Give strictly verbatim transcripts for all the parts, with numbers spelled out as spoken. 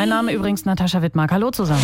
Mein Name übrigens Natascha Wittmark. Hallo zusammen.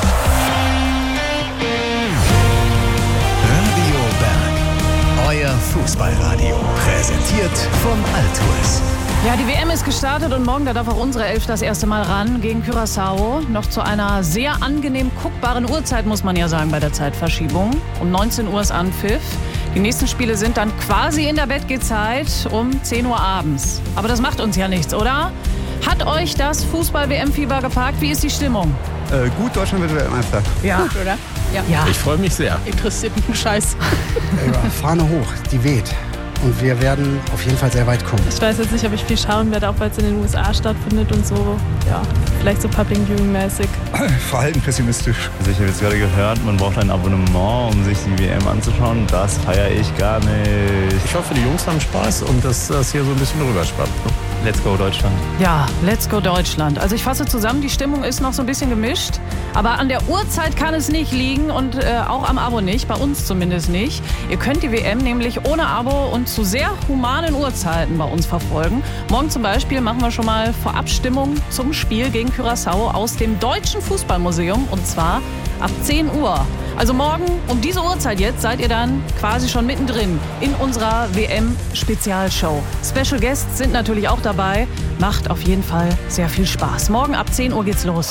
Radio Berg, euer Fußballradio. Präsentiert vom Altours. Ja, die W M ist gestartet und morgen, da darf auch unsere Elf das erste Mal ran gegen Curaçao. Noch zu einer sehr angenehm guckbaren Uhrzeit, muss man ja sagen, bei der Zeitverschiebung. Um neunzehn Uhr ist Anpfiff. Die nächsten Spiele sind dann quasi in der Bettgehzeit um zehn Uhr abends. Aber das macht uns ja nichts, oder? Hat euch das Fußball-W M-Fieber gepackt? Wie ist die Stimmung? Äh, gut, Deutschland wird Weltmeister. Ja. Gut, oder? Ja. Ja. Ich freue mich sehr. Interessiert mich ein Scheiß. Ja, Fahne hoch, die weht. Und wir werden auf jeden Fall sehr weit kommen. Ich weiß jetzt nicht, ob ich viel schauen werde, auch weil es in den U S A stattfindet und so. Ja, vielleicht so Public Viewing-mäßig. Verhalten pessimistisch. Also ich habe jetzt gerade gehört, man braucht ein Abonnement, um sich die W M anzuschauen. Das feiere ich gar nicht. Ich hoffe, die Jungs haben Spaß und dass das hier so ein bisschen rüberschwappt. Let's go Deutschland. Ja, let's go Deutschland. Also ich fasse zusammen, die Stimmung ist noch so ein bisschen gemischt. Aber an der Uhrzeit kann es nicht liegen und äh, auch am Abo nicht, bei uns zumindest nicht. Ihr könnt die W M nämlich ohne Abo und zu sehr humanen Uhrzeiten bei uns verfolgen. Morgen zum Beispiel machen wir schon mal Vorabstimmung zum Spiel gegen Curaçao aus dem Deutschen Fußballmuseum und zwar ab zehn Uhr. Also morgen um diese Uhrzeit jetzt seid ihr dann quasi schon mittendrin in unserer W M-Spezialshow. Special Guests sind natürlich auch dabei. Macht auf jeden Fall sehr viel Spaß. Morgen ab zehn Uhr geht's los.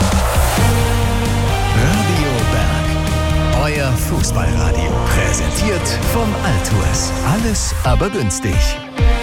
Radio Berg, euer Fußballradio. Präsentiert vom Altours. Alles aber günstig.